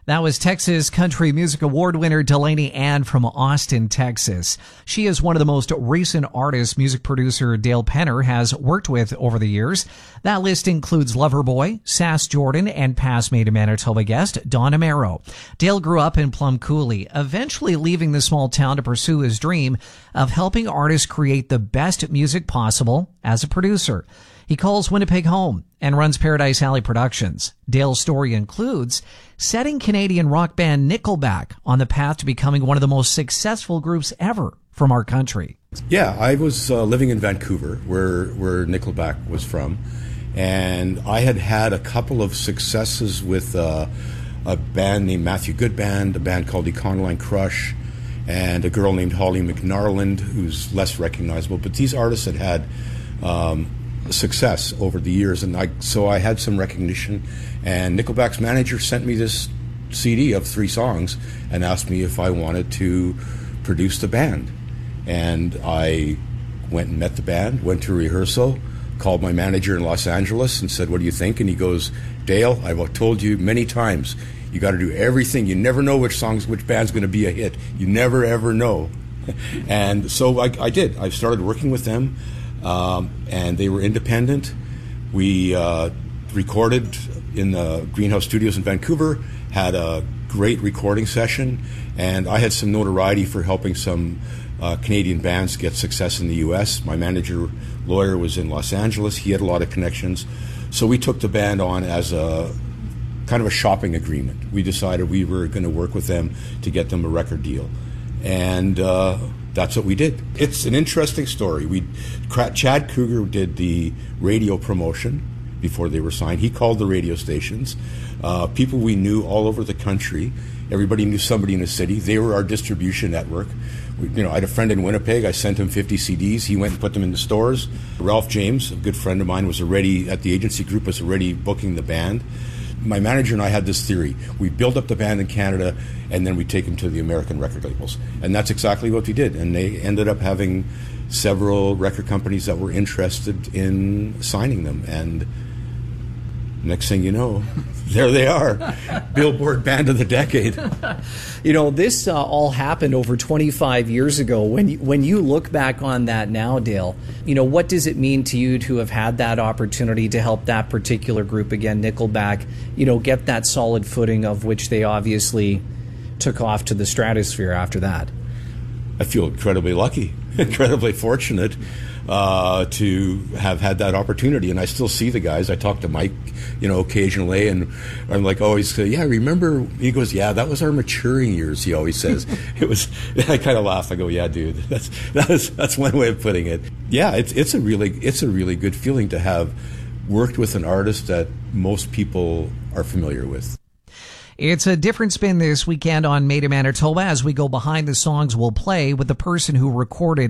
That was Texas Country Music Award winner Delaney Ann from Austin, Texas. She is one of the most recent artists music producer Dale Penner has worked with over the years. That list includes Loverboy, Sass Jordan, and past Made in Manitoba guest Don Amaro. Dale grew up in Plum Coulee, eventually leaving the small town to pursue his dream of helping artists create the best music possible as a producer. He calls Winnipeg home and runs Paradise Alley Productions. Dale's story includes setting Canadian rock band Nickelback on the path to becoming one of the most successful groups ever from our country. Yeah, I was living in Vancouver, where Nickelback was from, and I had a couple of successes with a band named Matthew Good Band, a band called Econoline Crush, and a girl named Holly McNarland, who's less recognizable. But these artists had success over the years, and so I had some recognition, and Nickelback's manager sent me this CD of 3 songs and asked me if I wanted to produce the band. And I went and met the band, went to rehearsal, called my manager in Los Angeles and said, "What do you think?" And he goes, "Dale, I've told you many times, you got to do everything. You never know which band's going to be a hit. You never ever know." And so I did. I started working with them. And they were independent. We recorded in the Greenhouse Studios in Vancouver, had a great recording session, and I had some notoriety for helping some Canadian bands get success in the U.S. My lawyer was in Los Angeles. He had a lot of connections. So we took the band on as a kind of a shopping agreement. We decided we were going to work with them to get them a record deal. And that's what we did. It's an interesting story. Chad Kruger did the radio promotion before they were signed. He called the radio stations. People we knew all over the country. Everybody knew somebody in the city. They were our distribution network. I had a friend in Winnipeg. I sent him 50 CDs. He went and put them in the stores. Ralph James, a good friend of mine, was already at the agency group, was already booking the band. My manager and I had this theory. We build up the band in Canada, and then we take them to the American record labels. And that's exactly what we did. And they ended up having several record companies that were interested in signing them. And next thing you know, there they are. Billboard Band of the Decade. This all happened over 25 years ago. When you look back on that now, Dale, what does it mean to you to have had that opportunity to help that particular group, again, Nickelback, get that solid footing of which they obviously took off to the stratosphere after that? I feel incredibly lucky, incredibly fortunate to have had that opportunity. And I still see the guys. I talk to Mike, occasionally, and I'm like, always, yeah, remember? He goes, yeah, that was our maturing years, he always says. I kind of laugh. I go, yeah, dude, that's one way of putting it. Yeah, it's a really good feeling to have worked with an artist that most people are familiar with. It's a different spin this weekend on Made in Manitoba as we go behind the songs we'll play with the person who recorded